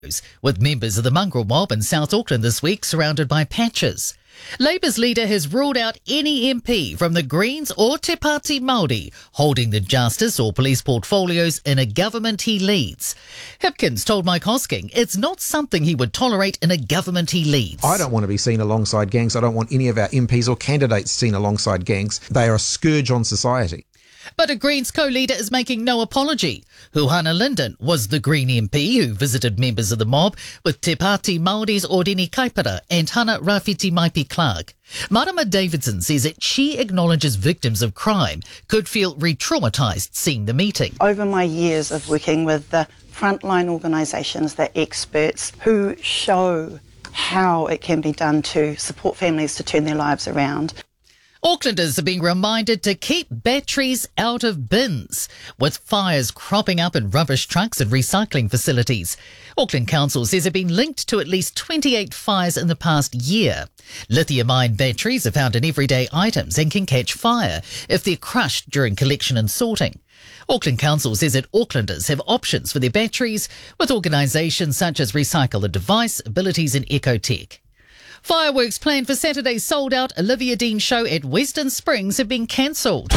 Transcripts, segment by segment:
with members of the mongrel mob in South Auckland this week surrounded by patches. Labour's leader has ruled out any MP from the Greens or Te Pāti Māori holding the justice or police portfolios in a government he leads. Hipkins told Mike Hosking it's not something he would tolerate in a government he leads. I don't want to be seen alongside gangs. I don't want any of our MPs or candidates seen alongside gangs. They are a scourge on society. But a Greens co-leader is making no apology. Huhana Linden was the Green MP who visited members of the mob with Te Pāti Māori's Ordini Kaipara and Hana Rafiti Maipi Clark. Marama Davidson says that she acknowledges victims of crime could feel re-traumatised seeing the meeting. Over my years of working with the frontline organisations, the experts who show how it can be done to support families to turn their lives around. Aucklanders are being reminded to keep batteries out of bins, with fires cropping up in rubbish trucks and recycling facilities. Auckland Council says they've been linked to at least 28 fires in the past year. Lithium-ion batteries are found in everyday items and can catch fire if they're crushed during collection and sorting. Auckland Council says that Aucklanders have options for their batteries with organisations such as Recycle a Device, Abilities and Ecotech. Fireworks planned for Saturday's sold-out Olivia Dean show at Western Springs have been cancelled.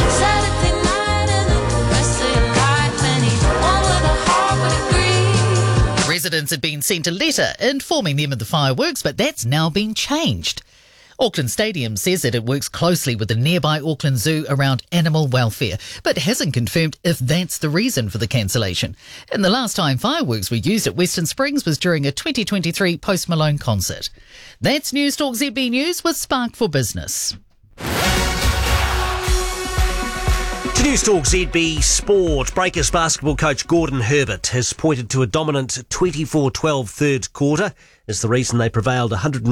Residents had been sent a letter informing them of the fireworks, but that's now been changed. Auckland Stadium says that it works closely with the nearby Auckland Zoo around animal welfare, but hasn't confirmed if that's the reason for the cancellation. And the last time fireworks were used at Western Springs was during a 2023 Post Malone concert. That's News Talk ZB News with Spark for Business. To News Talk ZB Sport, Breakers basketball coach Gordon Herbert has pointed to a dominant 24-12 third quarter as the reason they prevailed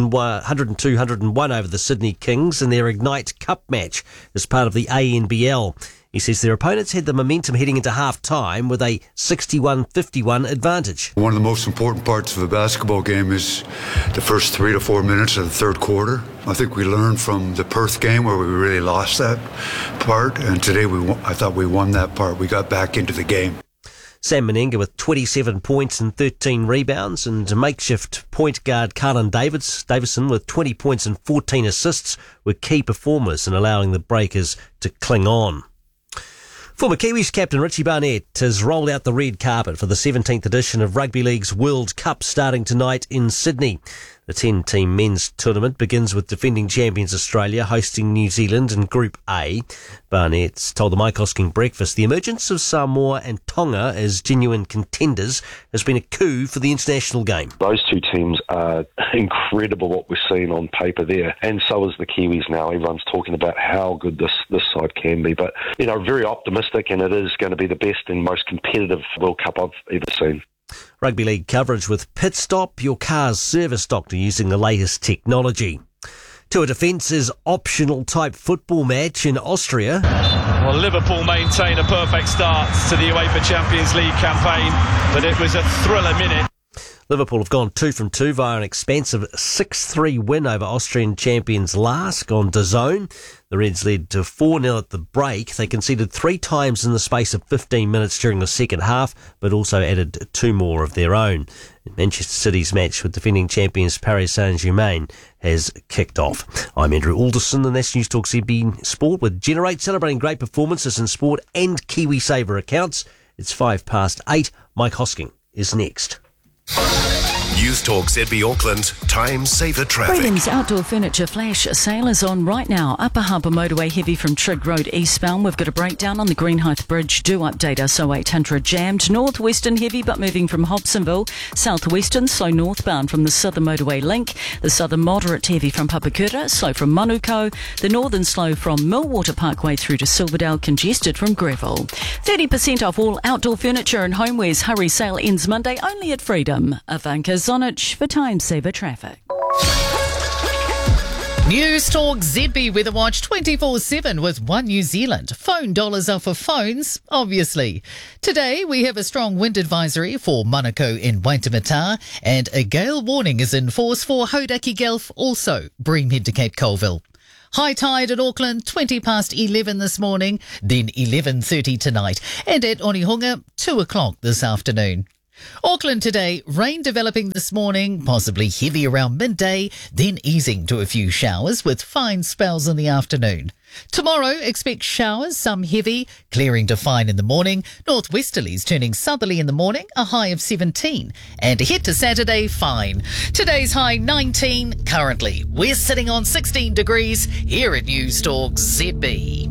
102-101 over the Sydney Kings in their Ignite Cup match as part of the ANBL. He says their opponents had the momentum heading into half-time with a 61-51 advantage. One of the most important parts of a basketball game is the first 3 to 4 minutes of the third quarter. I think we learned from the Perth game where we really lost that part, and today I thought we won that part. We got back into the game. Sam Menenga with 27 points and 13 rebounds, and makeshift point guard Carlin Davison with 20 points and 14 assists were key performers in allowing the Breakers to cling on. Former Kiwis captain Richie Barnett has rolled out the red carpet for the 17th edition of Rugby League's World Cup starting tonight in Sydney. The 10-team men's tournament begins with defending champions Australia hosting New Zealand in Group A. Barnett's told the Mike Hosking Breakfast the emergence of Samoa and Tonga as genuine contenders has been a coup for the international game. Those two teams are incredible what we're seeing on paper there, and so is the Kiwis now. Everyone's talking about how good this side can be, but very optimistic, and it is going to be the best and most competitive World Cup I've ever seen. Rugby League coverage with Pit Stop, your car's service doctor using the latest technology. Tour Defence's optional type football match in Austria. Well, Liverpool maintain a perfect start to the UEFA Champions League campaign, but it was a thriller minute. Liverpool have gone 2 from 2 via an expansive 6-3 win over Austrian champions Lask on DAZN. The Reds led to 4-0 at the break. They conceded 3 times in the space of 15 minutes during the second half, but also added 2 more of their own. Manchester City's match with defending champions Paris Saint-Germain has kicked off. I'm Andrew Alderson, and that's News Talk ZB Sport with Generate, celebrating great performances in sport and KiwiSaver accounts. It's 8:05. Mike Hosking is next. News Talk ZB Auckland, time saver traffic. Freedom's outdoor furniture flash sale is on right now. Upper Harbour Motorway heavy from Trigg Road eastbound. We've got a breakdown on the Greenhithe Bridge. Do update us 0800 jammed. Northwestern heavy but moving from Hobsonville. Southwestern slow northbound from the Southern Motorway link. The Southern moderate heavy from Papakura, slow from Manuko. The Northern slow from Millwater Parkway through to Silverdale, congested from Greville. 30% off all outdoor furniture and homewares. Hurry sale ends Monday only at Freedom. Ivanka Zonich for Time Saver Traffic. News Talk ZB Weather Watch 24/7 with One New Zealand. Phone dollars are for phones, obviously. Today we have a strong wind advisory for Manukau in Waitemata, and a gale warning is in force for Hauraki Gulf, also Breamhead to Cape Colville. High tide at Auckland, 11:20 this morning, then 11:30 tonight, and at Onehunga, 2 o'clock this afternoon. Auckland today, rain developing this morning, possibly heavy around midday, then easing to a few showers with fine spells in the afternoon. Tomorrow, expect showers, some heavy, clearing to fine in the morning, northwesterlies turning southerly in the morning, a high of 17. And ahead to Saturday, fine. Today's high 19, currently. We're sitting on 16 degrees here at News Talk ZB.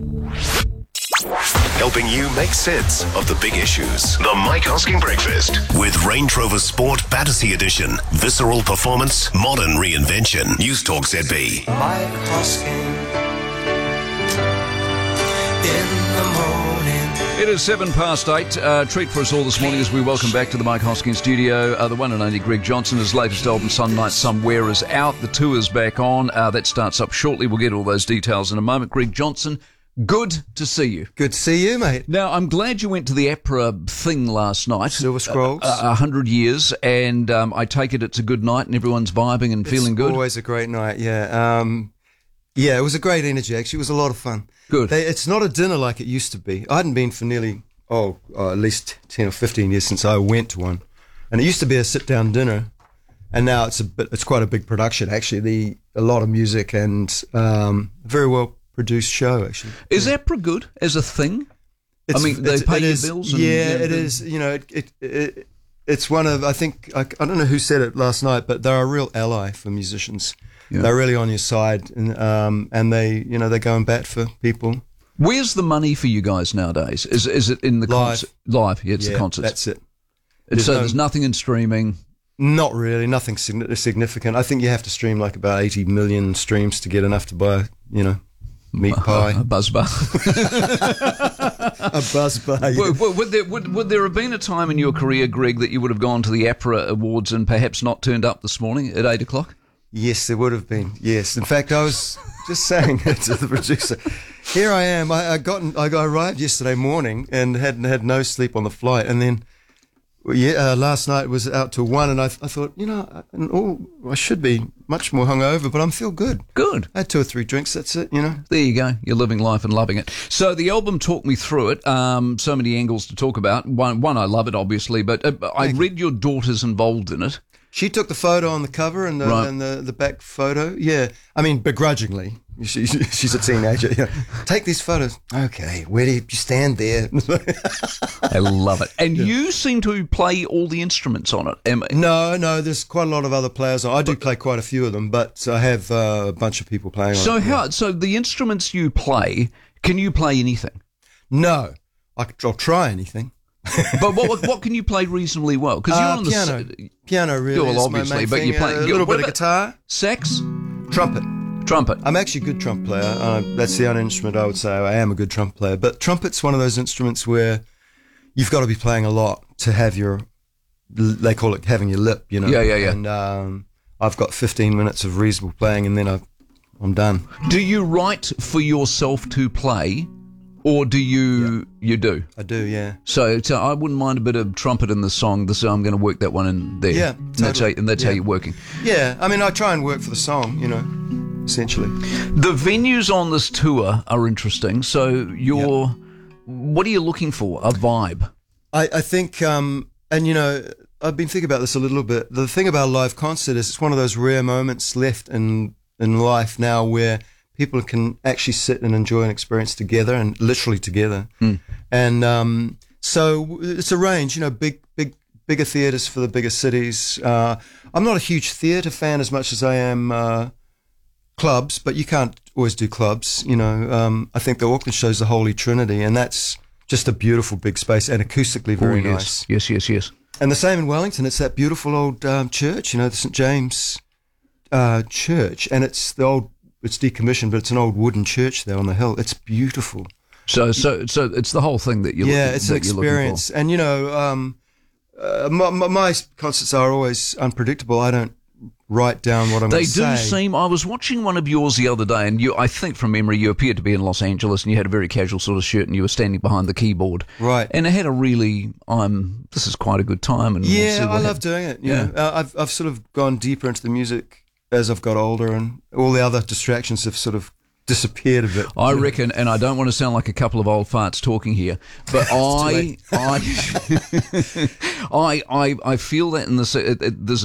Helping you make sense of the big issues. The Mike Hosking Breakfast with Range Rover Sport Battersea Edition. Visceral performance, modern reinvention. News Talk ZB. Mike Hosking in the morning. It is 8:07. Treat for us all this morning as we welcome back to the Mike Hosking studio. The one and only Greg Johnson. His latest album, Some Night Somewhere, is out. The tour's back on. That starts up shortly. We'll get all those details in a moment. Greg Johnson, good to see you. Good to see you, mate. Now, I'm glad you went to the APRA thing last night. Silver Scrolls. 100 years, and I take it it's a good night and everyone's vibing and feeling good? It's always a great night, yeah. Yeah, it was a great energy, actually. It was a lot of fun. Good. It's not a dinner like it used to be. I hadn't been for nearly, at least 10 or 15 years since I went to one. And it used to be a sit-down dinner, and now it's quite a big production, actually. A lot of music and very well produced show, actually. Is APRA good as a thing? They pay your bills? It is. You know, it's one of, I think, I don't know who said it last night, but they're a real ally for musicians. Yeah. They're really on your side, and they go and bat for people. Where's the money for you guys nowadays? Is it in the concert? Live, yeah, it's the concerts. That's it. There's nothing in streaming? Not really, nothing significant. I think you have to stream like about 80 million streams to get enough to buy, meat pie. A buzz bar. A buzz bar. Yeah. Would there have been a time in your career, Greg, that you would have gone to the APRA Awards and perhaps not turned up this morning at 8 o'clock? Yes, there would have been. Yes. In fact, I was just saying to the producer, here I am. I arrived yesterday morning and had no sleep on the flight. And then, last night was out till 1, and I thought, I should be much more hungover, but I'm feel good. Good. I had 2 or 3 drinks, that's it, There you go. You're living life and loving it. So the album, talk me through it. So many angles to talk about. One, I love it, obviously, but I read your daughter's involved in it. She took the photo on the cover and the back photo. Yeah. I mean, begrudgingly. She's a teenager. Yeah. Take these photos. Okay. Where do you stand there? I love it. And you seem to play all the instruments on it. No. There's quite a lot of other players. I do play quite a few of them, but I have a bunch of people playing on it. So the instruments you play, can you play anything? No. I'll try anything. But what can you play reasonably well? Because you're on the piano, really. Well, obviously, but you play a little bit of guitar, sax, trumpet. I'm actually a good trumpet player. That's the only instrument I would say I am a good trumpet player. But trumpet's one of those instruments where you've got to be playing a lot to have they call it having your lip, Yeah. And I've got 15 minutes of reasonable playing, and then I'm done. Do you write for yourself to play? Or do you do? I do, yeah. So I wouldn't mind a bit of trumpet in the song. So I'm going to work that one in there. Yeah, totally. And that's how you're working. Yeah, I mean, I try and work for the song, essentially. The venues on this tour are interesting. So what are you looking for? A vibe? I think, I've been thinking about this a little bit. The thing about a live concert is it's one of those rare moments left in life now where people can actually sit and enjoy an experience together, and literally together. And so it's a range, bigger theatres for the bigger cities. I'm not a huge theatre fan as much as I am clubs, but you can't always do clubs. I think the Auckland show's the Holy Trinity, and that's just a beautiful big space and acoustically very nice. Yes. And the same in Wellington. It's that beautiful old church, the St. James Church, and it's decommissioned, but it's an old wooden church there on the hill. It's beautiful. So it's the whole thing that you're looking for. Yeah, it's an experience. And, my concerts are always unpredictable. I don't write down what I'm going to say. They do seem... I was watching one of yours the other day, and I think from memory you appeared to be in Los Angeles, and you had a very casual sort of shirt, and you were standing behind the keyboard. Right. And it had a really... this is quite a good time. And I love doing it. I've sort of gone deeper into the music as I've got older, and all the other distractions have sort of disappeared a bit. I reckon, and I don't want to sound like a couple of old farts talking here, but I feel that in there's